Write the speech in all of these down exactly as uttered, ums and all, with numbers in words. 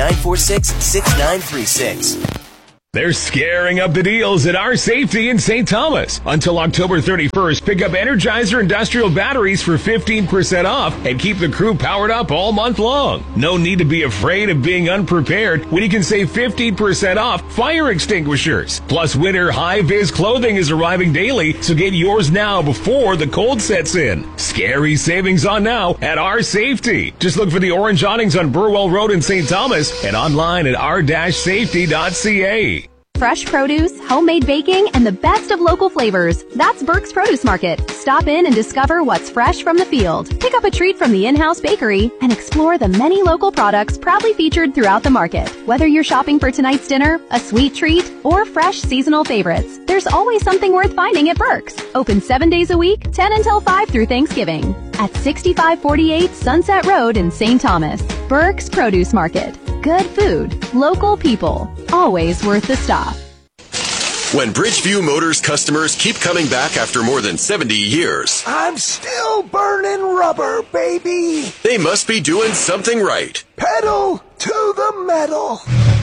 nine four six, six nine three six. They're scaring up the deals at Our Safety in Saint Thomas. Until October thirty-first, pick up Energizer industrial batteries for fifteen percent off and keep the crew powered up all month long. No need to be afraid of being unprepared when you can save fifteen percent off fire extinguishers. Plus, winter high-vis clothing is arriving daily, so get yours now before the cold sets in. Scary savings on now at Our Safety. Just look for the orange awnings on Burwell Road in Saint Thomas and online at r dash safety dot c a. Fresh produce, homemade baking, and the best of local flavors. That's Burke's Produce Market. Stop in and discover what's fresh from the field. Pick up a treat from the in-house bakery and explore the many local products proudly featured throughout the market. Whether you're shopping for tonight's dinner, a sweet treat, or fresh seasonal favorites, there's always something worth finding at Burke's. Open seven days a week, ten until five through Thanksgiving. At sixty-five forty-eight Sunset Road in Saint Thomas. Burke's Produce Market. Good food, local people, always worth the stop. When Bridgeview Motors customers keep coming back after more than seventy years, I'm still burning rubber, baby. They must be doing something right. Pedal to the metal.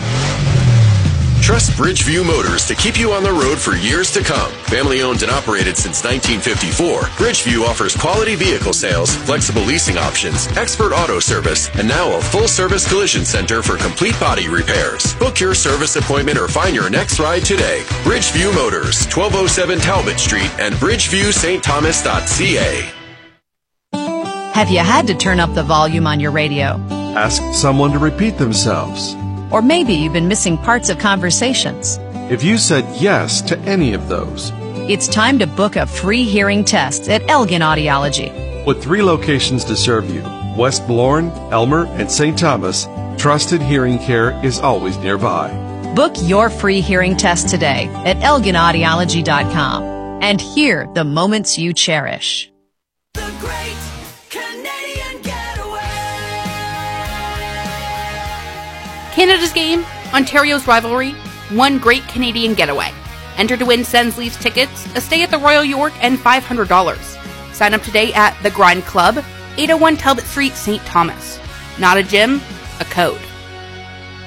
Trust Bridgeview Motors to keep you on the road for years to come. Family owned and operated since nineteen fifty-four, Bridgeview offers quality vehicle sales, flexible leasing options, expert auto service, and now a full-service collision center for complete body repairs. Book your service appointment or find your next ride today. Bridgeview Motors, twelve oh seven Talbot Street and bridgeview st thomas dot c a. Have you had to turn up the volume on your radio? Ask someone to repeat themselves. Or maybe you've been missing parts of conversations. If you said yes to any of those, it's time to book a free hearing test at Elgin Audiology. With three locations to serve you, West Lorne, Elmer, and Saint Thomas, trusted hearing care is always nearby. Book your free hearing test today at elgin audiology dot com and hear the moments you cherish. The Great Canadian Getaway. Canada's game, Ontario's rivalry, one Great Canadian Getaway. Enter to win Sens Leafs tickets, a stay at the Royal York, and five hundred dollars. Sign up today at The Grind Club, eight oh one Talbot Street, Saint Thomas. Not a gym, a code.